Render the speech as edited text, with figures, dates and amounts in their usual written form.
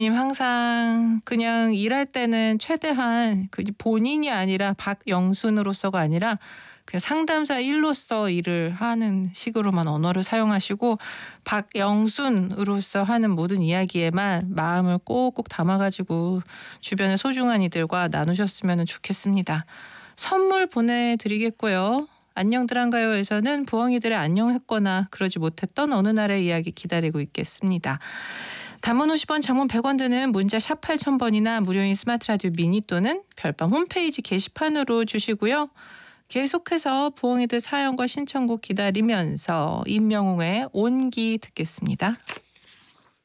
님 항상 그냥 일할 때는 최대한 본인이 아니라 박영순으로서가 아니라 그냥 상담사 일로서 일을 하는 식으로만 언어를 사용하시고 박영순으로서 하는 모든 이야기에만 마음을 꼭꼭 담아 가지고 주변의 소중한 이들과 나누셨으면 좋겠습니다. 선물 보내드리겠고요. 안녕들 한가요에서는 부엉이들의 안녕했거나 그러지 못했던 어느 날의 이야기 기다리고 있겠습니다. 단문 50원, 장문 100원 드는 문자 샵 8000번이나 무료인 스마트 라디오 미니 또는 별밤 홈페이지 게시판으로 주시고요. 계속해서 부엉이들 사연과 신청곡 기다리면서 임영웅의 온기 듣겠습니다.